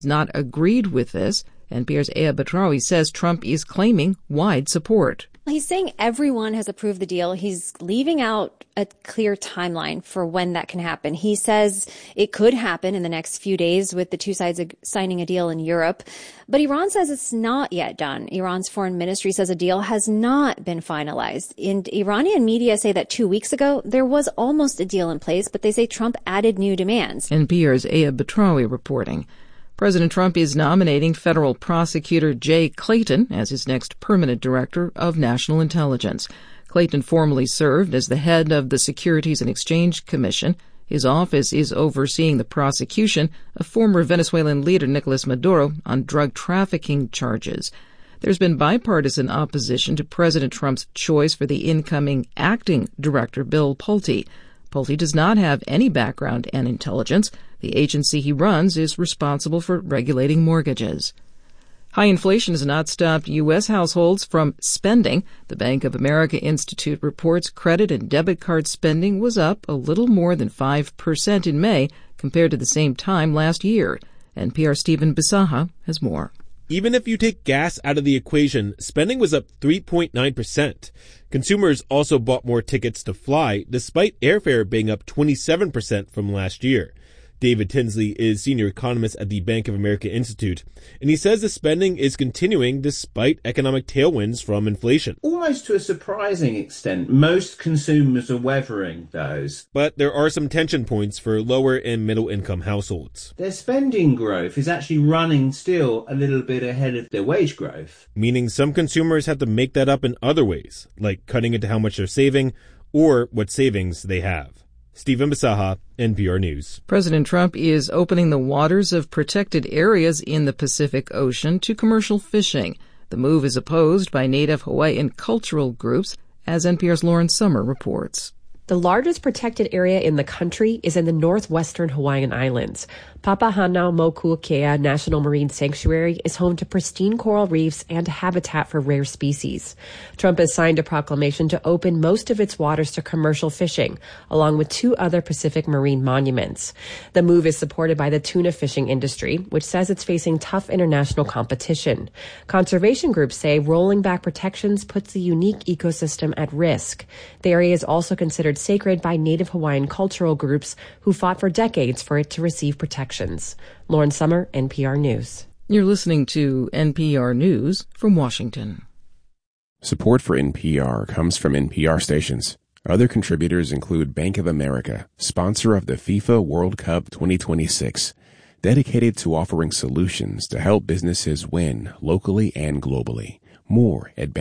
not agreed with this. NPR's Aya Batrawi says Trump is claiming wide support. He's saying everyone has approved the deal. He's leaving out a clear timeline for when that can happen. He says it could happen in the next few days with the two sides signing a deal in Europe. But Iran says it's not yet done. Iran's foreign ministry says a deal has not been finalized. And Iranian media say that 2 weeks ago, there was almost a deal in place, but they say Trump added new demands. NPR's Aya Batrawi reporting. President Trump is nominating federal prosecutor Jay Clayton as his next permanent director of national intelligence. Clayton formerly served as the head of the Securities and Exchange Commission. His office is overseeing the prosecution of former Venezuelan leader Nicolas Maduro on drug trafficking charges. There's been bipartisan opposition to President Trump's choice for the incoming acting director, Bill Pulte. Pulte does not have any background in intelligence. The agency he runs is responsible for regulating mortgages. High inflation has not stopped U.S. households from spending. The Bank of America Institute reports credit and debit card spending was up a little more than 5% in May compared to the same time last year. NPR's Stephen Bisaha has more. Even if you take gas out of the equation, spending was up 3.9%. Consumers also bought more tickets to fly, despite airfare being up 27% from last year. David Tinsley is senior economist at the Bank of America Institute, and he says the spending is continuing despite economic tailwinds from inflation. Almost to a surprising extent, most consumers are weathering those. But there are some tension points for lower and middle income households. Their spending growth is actually running still a little bit ahead of their wage growth. Meaning some consumers have to make that up in other ways, like cutting into how much they're saving or what savings they have. Stephen Bisaha, NPR News. President Trump is opening the waters of protected areas in the Pacific Ocean to commercial fishing. The move is opposed by Native Hawaiian cultural groups, as NPR's Lauren Sommer reports. The largest protected area in the country is in the northwestern Hawaiian Islands. Papahanaumokuakea National Marine Sanctuary is home to pristine coral reefs and habitat for rare species. Trump has signed a proclamation to open most of its waters to commercial fishing, along with 2 other Pacific marine monuments. The move is supported by the tuna fishing industry, which says it's facing tough international competition. Conservation groups say rolling back protections puts the unique ecosystem at risk. The area is also considered sacred by Native Hawaiian cultural groups who fought for decades for it to receive protections. Lauren Sommer, NPR News. You're listening to NPR News from Washington. Support for NPR comes from NPR stations. Other contributors include Bank of America, sponsor of the FIFA World Cup 2026, dedicated to offering solutions to help businesses win locally and globally. More at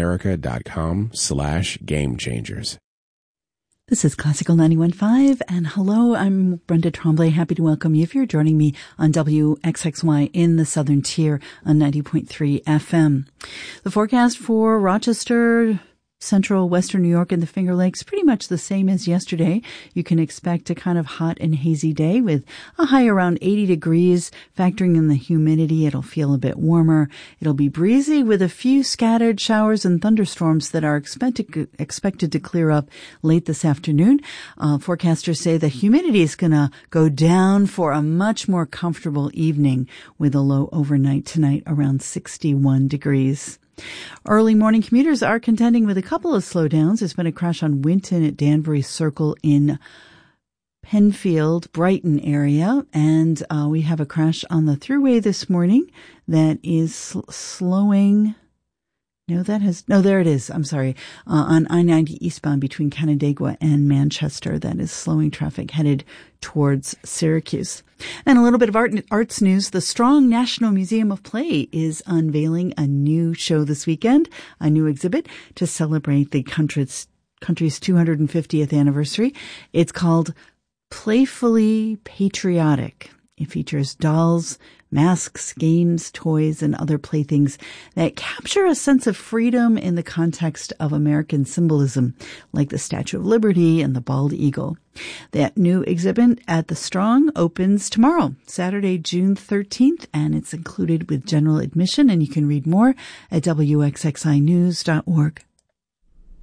bankofamerica.com/gamechangers. This is Classical 91.5, and hello, I'm Brenda Tremblay. Happy to welcome you if you're joining me on WXXY in the Southern Tier on 90.3 FM. The forecast for Rochester, Central Western New York, and the Finger Lakes pretty much the same as yesterday. You can expect a kind of hot and hazy day with a high around 80 degrees. Factoring in the humidity, it'll feel a bit warmer. It'll be breezy with a few scattered showers and thunderstorms that are expected to clear up late this afternoon. Forecasters say the humidity is going to go down for a much more comfortable evening with a low overnight tonight around 61 degrees. Early morning commuters are contending with a couple of slowdowns. There's been a crash on Winton at Danbury Circle in Penfield, Brighton area, and we have a crash on the thruway this morning that is slowing. There it is. I'm sorry. On I-90 eastbound between Canandaigua and Manchester, that is slowing traffic headed towards Syracuse. And a little bit of arts news. The Strong National Museum of Play is unveiling a new show this weekend, a new exhibit to celebrate the country's 250th anniversary. It's called Playfully Patriotic. It features dolls, masks, games, toys, and other playthings that capture a sense of freedom in the context of American symbolism, like the Statue of Liberty and the bald eagle. That new exhibit at the Strong opens tomorrow, Saturday, June 13th, and it's included with general admission, and you can read more at WXXInews.org.